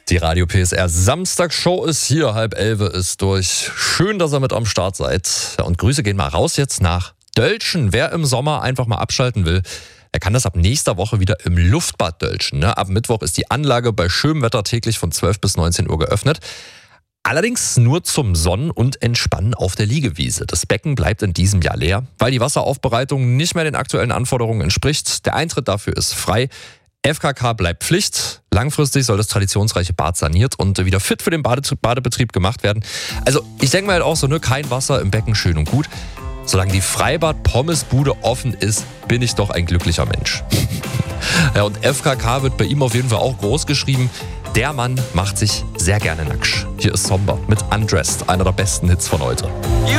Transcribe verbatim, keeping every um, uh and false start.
Die Radio P S R Samstagshow ist hier, halb elf ist durch. Schön, dass ihr mit am Start seid. Ja, und Grüße gehen mal raus jetzt nach Dölzschen. Wer im Sommer einfach mal abschalten will, er kann das ab nächster Woche wieder im Luftbad Dölzschen. Ne? Ab Mittwoch ist die Anlage bei schönem Wetter täglich von zwölf bis neunzehn Uhr geöffnet. Allerdings nur zum Sonnen- und Entspannen auf der Liegewiese. Das Becken bleibt in diesem Jahr leer, weil die Wasseraufbereitung nicht mehr den aktuellen Anforderungen entspricht. Der Eintritt dafür ist frei. F K K bleibt Pflicht. Langfristig soll das traditionsreiche Bad saniert und wieder fit für den Bade- Badebetrieb gemacht werden. Also ich denke mir halt auch so, ne, kein Wasser im Becken, schön und gut. Solange die Freibad-Pommesbude offen ist, bin ich doch ein glücklicher Mensch. Ja, und F K K wird bei ihm auf jeden Fall auch groß geschrieben. Der Mann macht sich sehr gerne nackt. Hier ist Somber mit Undressed, einer der besten Hits von heute.